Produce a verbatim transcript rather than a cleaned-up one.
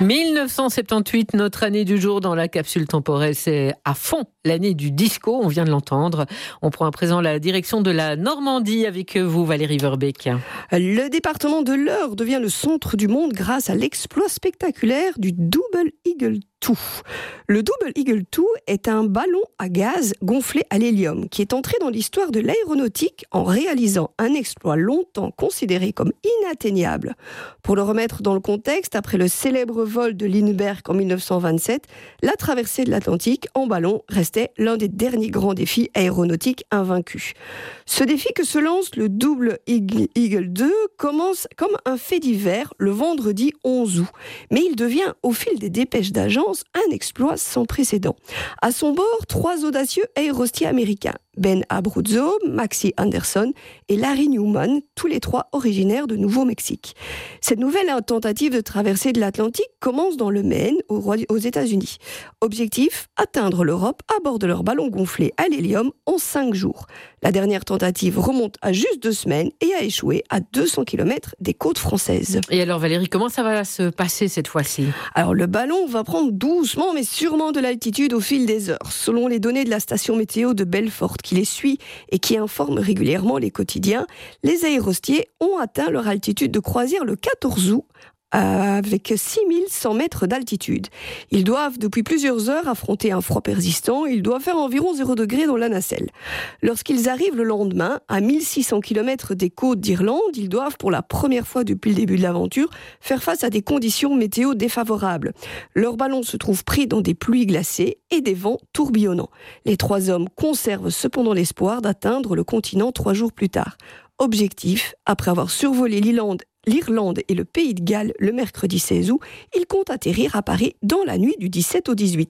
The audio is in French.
mille neuf cent soixante-dix-huit, notre année du jour dans la capsule temporelle, c'est à fond l'année du disco, on vient de l'entendre. On prend à présent la direction de la Normandie avec vous, Valérie Verbeek. Le département de l'Eure devient le centre du monde grâce à l'exploit spectaculaire du Double Eagle deux. Le Double Eagle deux est un ballon à gaz gonflé à l'hélium qui est entré dans l'histoire de l'aéronautique en réalisant un exploit longtemps considéré comme inatteignable. Pour le remettre dans le contexte, après le célèbre vol de Lindbergh en mille neuf cent vingt-sept, la traversée de l'Atlantique en ballon restait l'un des derniers grands défis aéronautiques invaincus. Ce défi que se lance le Double Eagle deux commence comme un fait divers le vendredi onze août, mais il devient au fil des dépêches d'agence un exploit sans précédent. À son bord, trois audacieux aérostiers américains, Ben Abruzzo, Maxie Anderson et Larry Newman, tous les trois originaires de Nouveau-Mexique. Cette nouvelle tentative de traversée de l'Atlantique commence dans le Maine, aux États-Unis. Objectif, atteindre l'Europe à bord de leur ballon gonflé à l'hélium en cinq jours. La dernière tentative remonte à juste deux semaines et a échoué à deux cents kilomètres des côtes françaises. Et alors Valérie, comment ça va se passer cette fois-ci ? Alors le ballon va prendre doucement mais sûrement de l'altitude au fil des heures, selon les données de la station météo de Belfort qui les suit et qui informe régulièrement les quotidiens. Les aérostiers ont atteint leur altitude de croisière le quatorze août avec six mille cent mètres d'altitude. Ils doivent depuis plusieurs heures affronter un froid persistant. Il doit faire environ zéro degré dans la nacelle. Lorsqu'ils arrivent le lendemain à mille six cents kilomètres des côtes d'Irlande, ils doivent pour la première fois depuis le début de l'aventure faire face à des conditions météo défavorables. Leur ballon se trouve pris dans des pluies glacées et des vents tourbillonnants. Les trois hommes conservent cependant l'espoir d'atteindre le continent trois jours plus tard. Objectif, après avoir survolé l'Irlande l'Irlande et le pays de Galles le mercredi seize août, ils comptent atterrir à Paris dans la nuit du dix-sept au dix-huit.